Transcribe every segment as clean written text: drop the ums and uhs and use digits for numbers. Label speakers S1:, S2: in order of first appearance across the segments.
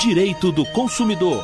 S1: Direito do consumidor.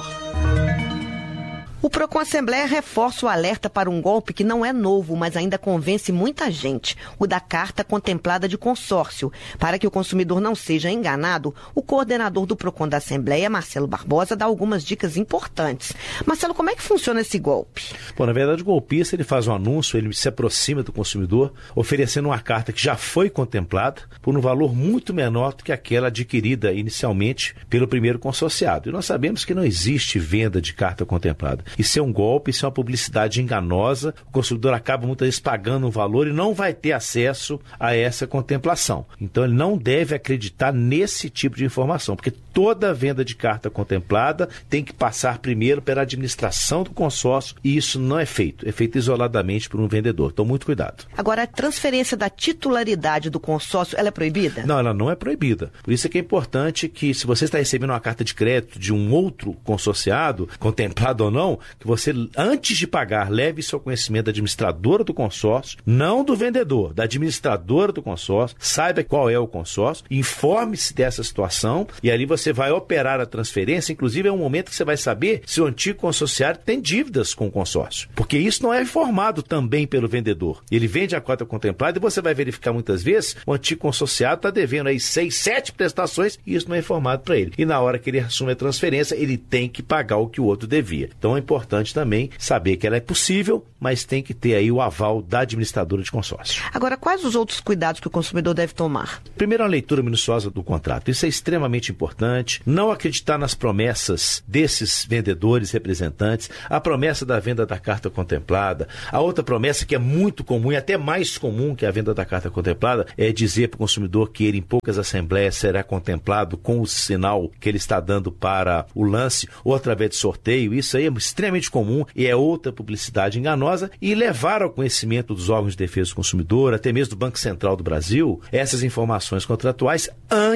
S2: O Procon Assembleia reforça o alerta para um golpe que não é novo, mas ainda convence muita gente, o da carta contemplada de consórcio. Para que o consumidor não seja enganado, o coordenador do Procon da Assembleia, Marcelo Barbosa, dá algumas dicas importantes. Marcelo, como é que funciona esse golpe?
S3: Bom, na verdade, o golpista ele faz um anúncio, ele se aproxima do consumidor, oferecendo uma carta que já foi contemplada por um valor muito menor do que aquela adquirida inicialmente pelo primeiro consorciado. E nós sabemos que não existe venda de carta contemplada. Isso é um golpe, isso é uma publicidade enganosa. O consumidor acaba muitas vezes pagando um valor e não vai ter acesso a essa contemplação. Então ele não deve acreditar nesse tipo de informação, porque toda venda de carta contemplada tem que passar primeiro pela administração do consórcio e isso não é feito isoladamente por um vendedor. Então muito cuidado.
S2: Agora, a transferência da titularidade do consórcio, ela é proibida?
S3: Não, ela não é proibida. Por isso é que é importante que, se você está recebendo uma carta de crédito de um outro consorciado, contemplado ou não, que você, antes de pagar, leve isso ao conhecimento da administradora do consórcio, não do vendedor, da administradora do consórcio, saiba qual é o consórcio, informe-se dessa situação e ali você vai operar a transferência. Inclusive é um momento que você vai saber se o antigo consorciário tem dívidas com o consórcio, porque isso não é informado também pelo vendedor. Ele vende a cota contemplada e você vai verificar muitas vezes o antigo consorciado está devendo aí 6, 7 prestações e isso não é informado para ele. E na hora que ele assume a transferência, ele tem que pagar o que o outro devia. Então é importante também saber que ela é possível, mas tem que ter aí o aval da administradora de consórcio.
S2: Agora, quais os outros cuidados que o consumidor deve tomar?
S3: Primeiro, a leitura minuciosa do contrato. Isso é extremamente importante. Não acreditar nas promessas desses vendedores, representantes, a promessa da venda da carta contemplada. A outra promessa que é muito comum e até mais comum que a venda da carta contemplada é dizer para o consumidor que ele em poucas assembleias será contemplado com o sinal que ele está dando para o lance ou através de sorteio. Isso aí é extremamente comum e é outra publicidade enganosa, e levar ao conhecimento dos órgãos de defesa do consumidor, até mesmo do Banco Central do Brasil, essas informações contratuais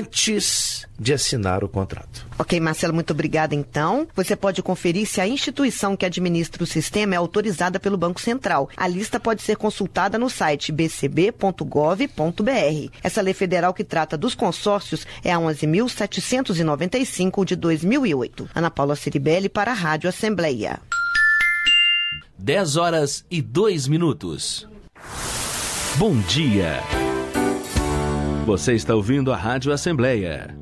S3: antes de assinar o contrato.
S2: Ok, Marcelo, muito obrigada então. Você pode conferir se a instituição que administra o sistema é autorizada pelo Banco Central. A lista pode ser consultada no site bcb.gov.br. Essa lei federal que trata dos consórcios é a 11.795 de 2008. Ana Paula Ciribelli para a Rádio Assembleia.
S1: 10h02. Bom dia. Você está ouvindo a Rádio Assembleia.